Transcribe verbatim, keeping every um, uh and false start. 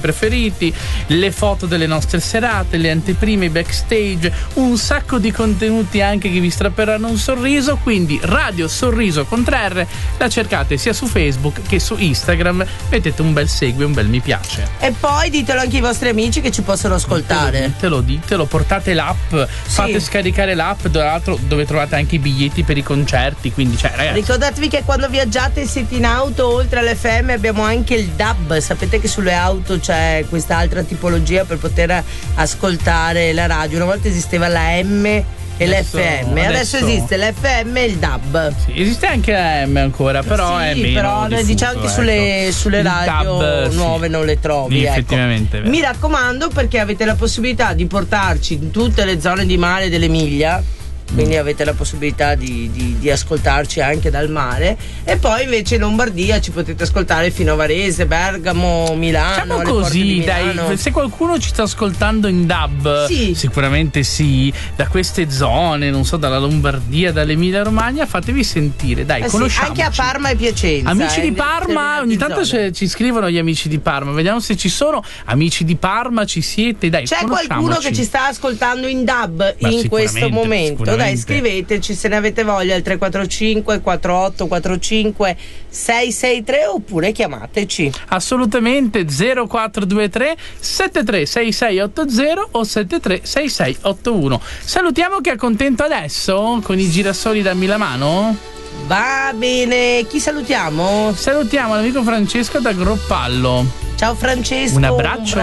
preferiti, le foto delle nostre serate, le anteprime, i backstage, un sacco di contenuti anche che vi strapperanno un sorriso. Quindi Radio Sorriso con tre R, la cercate sia su Facebook che su Instagram, mettete un bel segui, un bel mi piace. E poi ditelo anche ai vostri amici che ci possono ascoltare. Ditelo, ditelo, portate l'app, sì. Fate scaricare l'app, tra l'altro dove trovate anche i biglietti per i concerti, quindi cioè ragazzi. Ricordatevi che quando viaggiate e siete in auto, oltre all'F M abbiamo anche il D A B. Sapete che sulle auto c'è quest'altra tipologia per poter ascoltare la radio. Una volta esisteva la M e l'F M, adesso, adesso esiste l'F M e il D A B. Sì, esiste anche la M ancora, però sì, è meno però diffuso, diciamo che sulle, ecco. sulle radio D A B, nuove sì. non le trovi. Sì, effettivamente. Ecco. Mi raccomando, perché avete la possibilità di portarci in tutte le zone di mare dell'Emilia. Quindi avete la possibilità di, di, di ascoltarci anche dal mare. E poi invece in Lombardia ci potete ascoltare fino a Varese, Bergamo, Milano. Diciamo così, dai, se qualcuno ci sta ascoltando in D A B, sì. sicuramente sì, da queste zone, non so, dalla Lombardia, dall'Emilia Romagna, fatevi sentire, dai, eh conosciamoci. Sì, anche a Parma e Piacenza. Amici eh, di Parma, ogni tanto c- ci scrivono gli amici di Parma, vediamo se ci sono amici di Parma, ci siete, dai, c'è qualcuno che ci sta ascoltando in D A B Ma in questo momento? Dai, scriveteci se ne avete voglia al tre quattro cinque quattro otto quattro cinque sei sei tre oppure chiamateci. Assolutamente, zero quattro due tre sette tre sei sei otto zero o sette tre sei sei otto uno. Salutiamo chi è contento adesso con i girasoli dammi la mano. Va bene, chi salutiamo? Salutiamo l'amico Francesco da Groppallo. Ciao Francesco. Un abbraccio.